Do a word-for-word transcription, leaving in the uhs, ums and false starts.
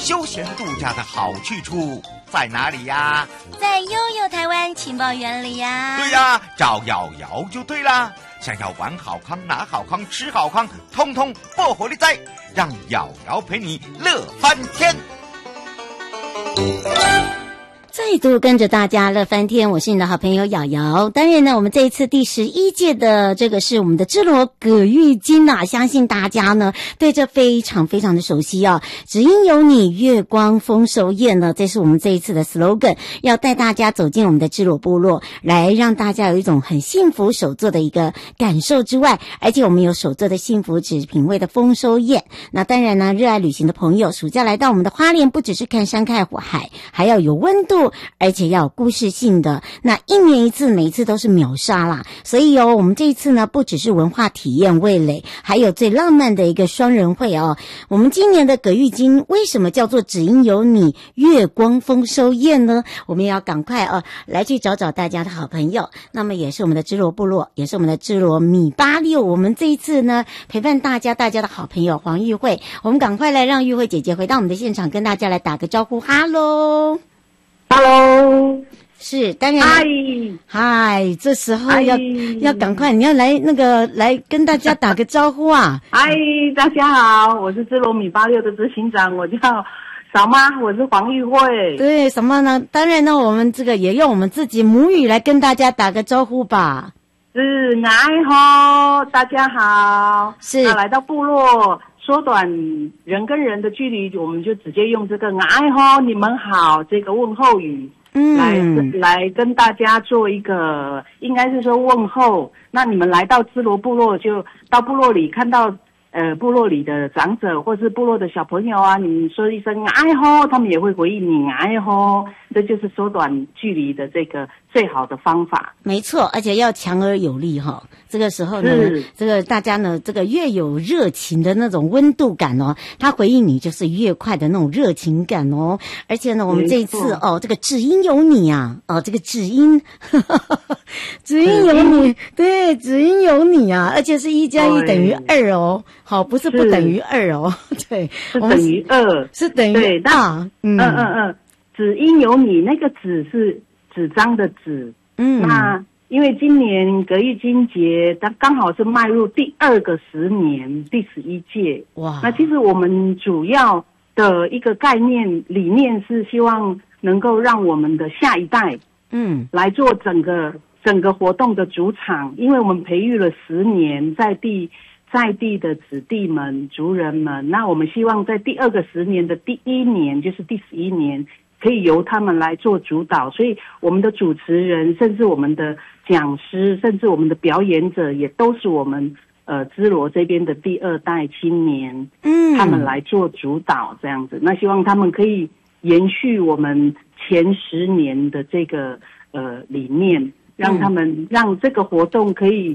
休闲度假的好去处在哪里呀？ 在悠悠台湾情报园里呀。 对呀，找瑶瑶就对啦。想要玩好康、拿好康、吃好康，通通不火力在，让瑶瑶陪你乐翻天。 再度跟着大家乐翻天，我是你的好朋友瑶瑶。当然呢，我们这一次第十一届的这个是我们的芝罗葛玉金啊，相信大家呢对这非常非常的熟悉啊。只因有你，月光丰收宴呢，这是我们这一次的 slogan， 要带大家走进我们的芝罗部落，来让大家有一种很幸福手作的一个感受之外，而且我们有手作的幸福纸品味的丰收宴。那当然呢，热爱旅行的朋友，暑假来到我们的花莲，不只是看山看海，还要有温度，而且要有故事性的。那一年一次，每一次都是秒杀啦。所以哦，我们这一次呢，不只是文化体验味蕾，还有最浪漫的一个双人会哦。我们今年的葛玉金为什么叫做只因有你月光丰收宴呢？我们也要赶快哦，来去找找大家的好朋友。那么也是我们的芝罗部落，也是我们的芝罗米八六。我们这一次呢，陪伴大家，大家的好朋友黄玉慧。我们赶快来让玉慧姐姐回到我们的现场，跟大家来打个招呼。哈喽。 Hello， 是当然， 嗨嗨，这时候要要赶快，你要来那个来跟大家打个招呼啊！ 嗨，大家好，我是芝罗米八六的执行长，我叫嫂妈，我是黄玉慧。 对，什么呢？当然呢，我们这个也用我们自己母语来跟大家打个招呼吧。 是爱吼，大家好。 是那来到部落，缩短人跟人的距离，我们就直接用这个爱吼，你们好这个问候语。嗯，来来跟大家做一个，应该是说问候。那你们来到芝罗部落，就到部落里看到呃部落里的长者或是部落的小朋友啊，你说一声哎吼，他们也会回应你哎吼，这就是缩短距离的这个最好的方法。 没错，而且要强而有力哈。这个时候呢，这个大家呢，这个越有热情的那种温度感哦，他回应你就是越快的那种热情感哦。而且呢，我们这一次哦，这个只因有你啊，哦，这个只因，只因有你，对，只因有你啊，而且是一加一等于二哦，好，不是不等于二哦，对， 是等于二， 是等于二， 嗯嗯嗯，只因有你，那个纸是纸张的纸，嗯，那。因为今年葛玉金节，它刚好是迈入第二个十年，第十一届。哇！那其实我们主要的一个概念理念是希望能够让我们的下一代，嗯，来做整个整个活动的主场。因为我们培育了十年在地在地的子弟们、族人们，那我们希望在第二个十年的第一年，就是第十一年。可以由他们来做主导，所以我们的主持人，甚至我们的讲师，甚至我们的表演者，也都是我们呃芝罗这边的第二代青年，嗯，他们来做主导这样子。那希望他们可以延续我们前十年的这个呃理念，让他们、嗯、让这个活动可以